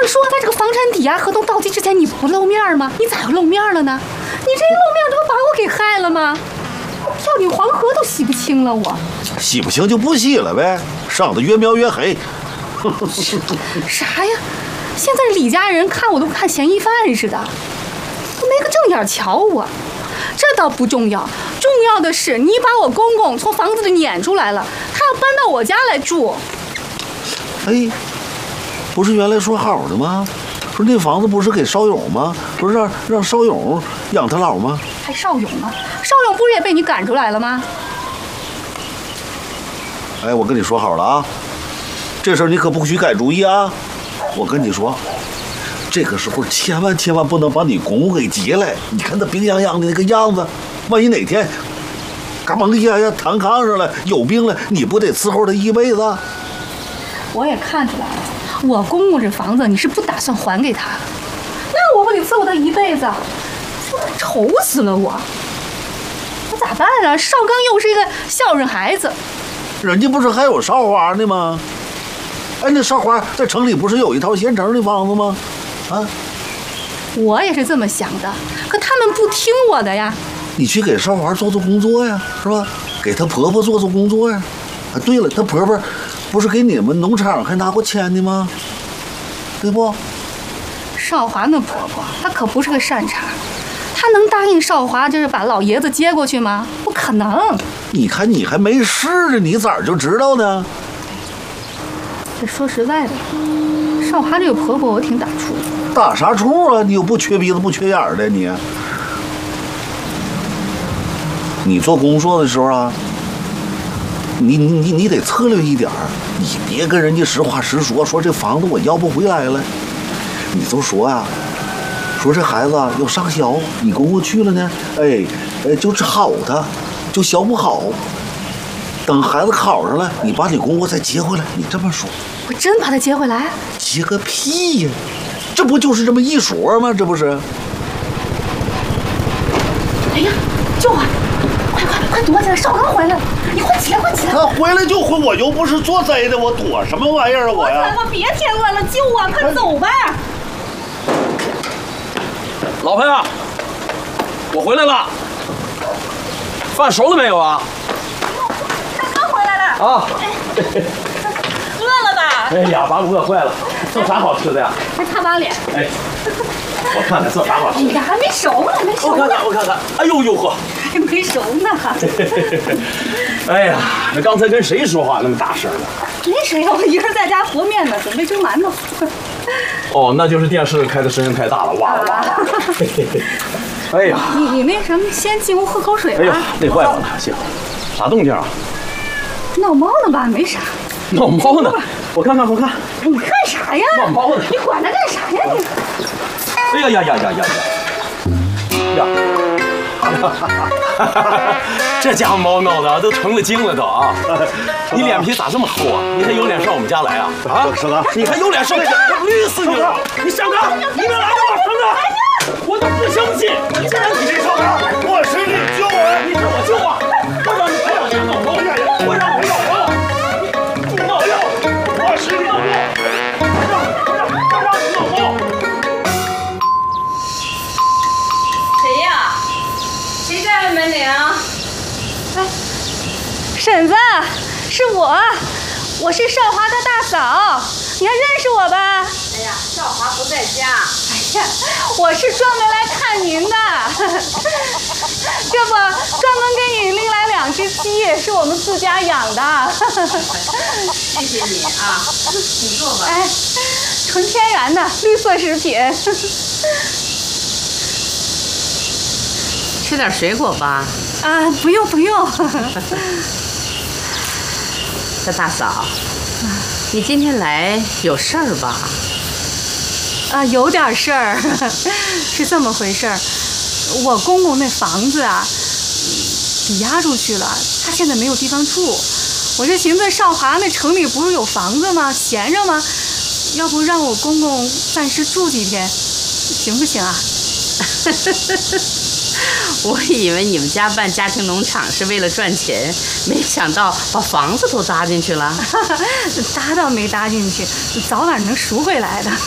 说在这个房产抵押合同到期之前你不露面吗？你咋又露面了呢？你这一露面，这不把我给害了吗？跳进黄河都洗不清了，我洗不清就不洗了呗，伤得越描越黑。 啥呀？现在李家人看我都看嫌疑犯似的，都没个正眼瞧我。这倒不重要，重要的是你把我公公从房子里撵出来了，他要搬到我家来住。 哎，不是原来说好的吗？说那房子不是给邵勇吗？不是让邵勇养他老吗？ 还邵勇呢？邵勇不是也被你赶出来了吗？ 哎，我跟你说好了啊，这事儿你可不许改主意啊！我跟你说，这个时候千万不能把你公公给急来。你看他病殃殃的那个样子，万一哪天嘎嘣一下要瘫炕上了，有病了，你不得伺候他一辈子？ 我也看出来了，我公公这房子你是不打算还给他的，那我不得伺候他一辈子？愁死了我咋办啊？邵刚又是一个孝顺孩子， 人家不是还有少华呢吗？哎，那少华在城里不是有一套现成的房子吗？啊， 我也是这么想的，可他们不听我的呀。 你去给少华做工作呀，是吧？给她婆婆做工作呀。啊，对了，她婆婆不是给你们农场还拿过签的吗？对不？ 少华那婆婆，她可不是个善茬，她能答应少华就是把老爷子接过去吗？不可能。 你看你还没试呢，你咋就知道呢？ 这说实在的，少华这个婆婆我挺打怵的。 打啥怵啊？你又不缺鼻子不缺眼的你。你做工作的时候啊，你得策略一点，你别跟人家实话实说，说这房子我要不回来了。你就说啊，说这孩子啊要上小，你公公去了呢，就好他，就小不好。等孩子考上了，你把你公公再接回来，你这么说。 我真把他接回来？ 接个屁呀！这不就是这么一说吗？这不是？ 哎呀，救我！快躲起来！少刚回来了，你快起来！ 他回来就回，我又不是做贼的，我躲什么玩意儿啊我呀？ 我别添乱了，救我！快走吧！ 老婆呀，我回来了，饭熟了没有啊？ 刚回来了啊， 饿了吧？ 哎呀，把我饿坏了，做啥好吃的呀？ 还擦把脸。 哎，我看看做啥好吃的。 哎呀，还没熟呢，没熟呢。 我看看，哎呦呦呵， 还没熟呢。 哎呀，那刚才跟谁说话那么大声呢？ 没谁呀，我一人在家和面呢，准备蒸馒头。 哦，那就是电视开的声音太大了，哇哇哇！哎呀， 你那什么，先进屋喝口水吧。 哎呀，累坏我了，行。啥动静啊？ 闹猫呢吧？没啥。 闹猫呢？我看。 你看啥呀？ 闹猫呢？ 你管它干啥呀你？ 哎呀！这家伙猫闹的都成了精了都啊！你脸皮咋这么厚啊？你还有脸上我们家来啊？啊， 少刚， 你还有脸上我绿死你了！你少刚，你别来我疼的，我都不生气。你这人，你少刚，我是你救我，你是我救啊！我让你赔我钱闹猫，我让你闹猫，你闹药，我是你闹猫，我让你闹猫。 谁呀？谁在门铃？ 哎，婶子，是我是少华他大嫂，你还认识我吧？ 哎呀，少华不在家。 哎呀，我是专门来看您的，这不专门给你拎来2只鸡，是我们自家养的。 谢谢你啊，你坐吧。 哎，纯天然的绿色食品。 吃点水果吧。 啊，不用。 这大嫂，你今天来有事儿吧？ 啊，有点事儿，是这么回事儿。我公公那房子啊，抵押出去了，他现在没有地方住。我就寻思少华那城里不是有房子吗？闲着吗？要不让我公公暂时住几天，行不行啊？ 我以为你们家办家庭农场是为了赚钱，没想到把房子都搭进去了。 搭倒没搭进去，早晚能赎回来的。